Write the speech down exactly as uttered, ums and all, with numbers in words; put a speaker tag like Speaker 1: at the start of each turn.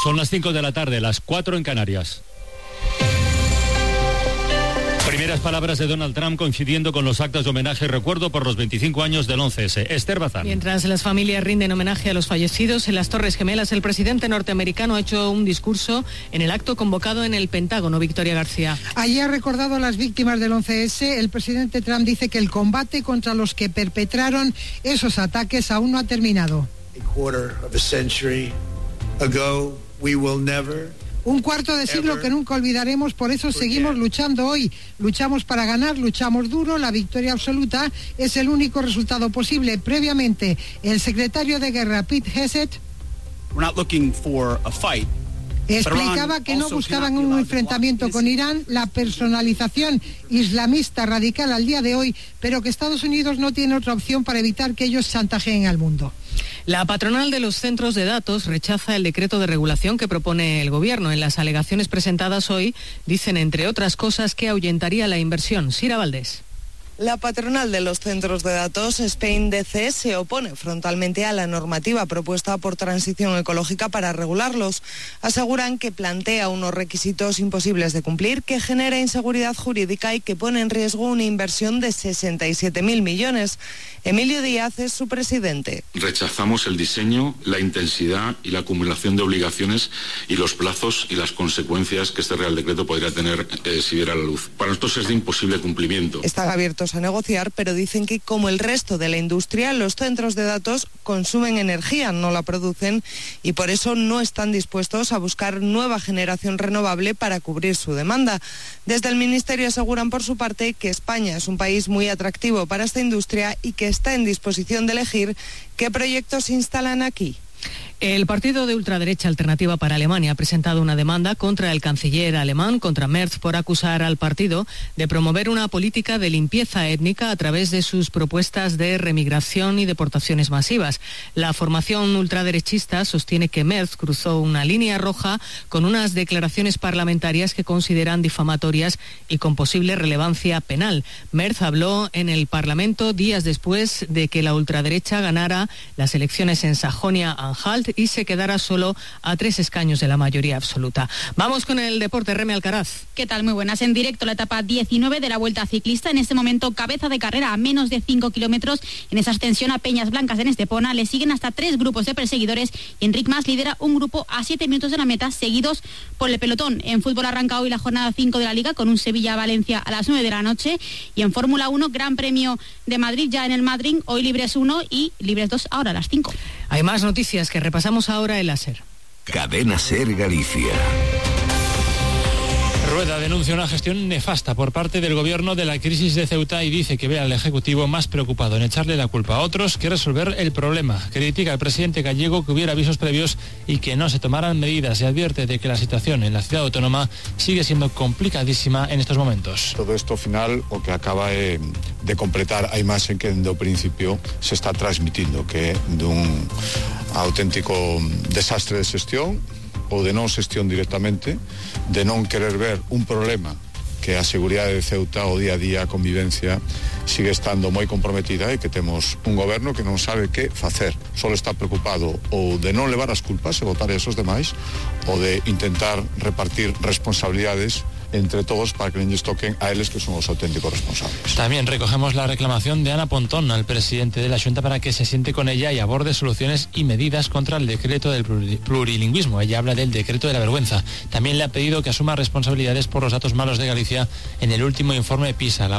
Speaker 1: Son las cinco de la tarde, las cuatro en Canarias. Primeras palabras de Donald Trump coincidiendo con los actos de homenaje y recuerdo por los veinticinco años del once ese. Esther Bazán.
Speaker 2: Mientras las familias rinden homenaje a los fallecidos en las Torres Gemelas, el presidente norteamericano ha hecho un discurso en el acto convocado en el Pentágono. Victoria García.
Speaker 3: Allí ha recordado a las víctimas del once ese. El presidente Trump dice que el combate contra los que perpetraron esos ataques aún no ha terminado.
Speaker 4: A quarter of a century ago, we will never
Speaker 3: Un cuarto de siglo que nunca olvidaremos, por eso seguimos luchando hoy. Luchamos para ganar, luchamos duro, la victoria absoluta es el único resultado posible. Previamente, el secretario de Guerra, Pete Hegseth, explicaba que no buscaban un enfrentamiento con Irán, la personalización islamista radical al día de hoy, pero que Estados Unidos no tiene otra opción para evitar que ellos chantajeen al mundo.
Speaker 2: La patronal de los centros de datos rechaza el decreto de regulación que propone el gobierno. En las alegaciones presentadas hoy dicen, entre otras cosas, que ahuyentaría la inversión. Sira Valdés.
Speaker 5: La patronal de los centros de datos, Spain D C, se opone frontalmente a la normativa propuesta por Transición Ecológica para regularlos. Aseguran que plantea unos requisitos imposibles de cumplir, que genera inseguridad jurídica y que pone en riesgo una inversión de sesenta y siete mil millones. Emilio Díaz es su presidente.
Speaker 6: Rechazamos el diseño, la intensidad y la acumulación de obligaciones y los plazos y las consecuencias que este Real Decreto podría tener eh, si viera la luz. Para nosotros es de imposible cumplimiento.
Speaker 5: Están abiertos a negociar, pero dicen que, como el resto de la industria, los centros de datos consumen energía, no la producen, y por eso no están dispuestos a buscar nueva generación renovable para cubrir su demanda. Desde el Ministerio aseguran, por su parte, que España es un país muy atractivo para esta industria y que está en disposición de elegir qué proyectos se instalan aquí.
Speaker 2: El partido de ultraderecha Alternativa para Alemania ha presentado una demanda contra el canciller alemán, contra Merz, por acusar al partido de promover una política de limpieza étnica a través de sus propuestas de remigración y deportaciones masivas. La formación ultraderechista sostiene que Merz cruzó una línea roja con unas declaraciones parlamentarias que consideran difamatorias y con posible relevancia penal. Merz habló en el Parlamento días después de que la ultraderecha ganara las elecciones en Sajonia-Anhalt y se quedará solo a tres escaños de la mayoría absoluta. Vamos con el deporte. Reme Alcaraz.
Speaker 7: ¿Qué tal? Muy buenas. En directo la etapa diecinueve de la Vuelta Ciclista. En este momento cabeza de carrera a menos de cinco kilómetros. En esa ascensión a Peñas Blancas en Estepona le siguen hasta tres grupos de perseguidores y Enric Mas lidera un grupo a siete minutos de la meta, seguidos por el pelotón. En fútbol arranca hoy la jornada cinco de la Liga con un Sevilla-Valencia a las nueve de la noche, y en Fórmula uno Gran Premio de Madrid ya en el Madrid, hoy Libres uno y Libres dos ahora a las cinco.
Speaker 2: Hay más noticias que repasamos ahora en la SER.
Speaker 8: Cadena SER Galicia.
Speaker 9: Rueda denuncia una gestión nefasta por parte del gobierno de la crisis de Ceuta y dice que ve al Ejecutivo más preocupado en echarle la culpa a otros que resolver el problema. Critica al presidente gallego que hubiera avisos previos y que no se tomaran medidas, y advierte de que la situación en la ciudad autónoma sigue siendo complicadísima en estos momentos.
Speaker 10: Todo esto, ao final, o que acaba é de completar a imaxe que dende o principio se está transmitindo, que é dun auténtico desastre de xestión ou de non xestión directamente, de non querer ver un problema que a seguridade de Ceuta, o día a día, a convivencia, sigue estando moi comprometida e que temos un goberno que non sabe que facer. Solo está preocupado ou de non levar as culpas e botar a esos demais, ou de intentar repartir responsabilidades entre todos para que non lles toquen a eles que son os auténticos responsables.
Speaker 9: También recogemos la reclamación de Ana Pontón al presidente de la Xunta para que se siente con ella y aborde soluciones y medidas contra el decreto del plurilingüismo. Ella habla del decreto de la vergüenza. También le ha pedido que asuma responsabilidades por los datos malos de Galicia en el último informe PISA. La